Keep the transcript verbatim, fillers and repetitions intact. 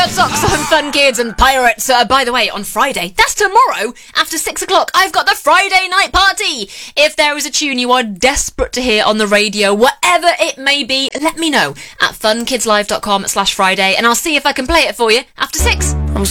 Red Sox on Fun Kids and Pirates. Uh, by the way, on Friday, that's tomorrow, after six o'clock, I've got the Friday night party. If there is a tune you are desperate to hear on the radio, whatever it may be, let me know at funkidslive.com slash Friday, and I'll see if I can play it for you after six. I'm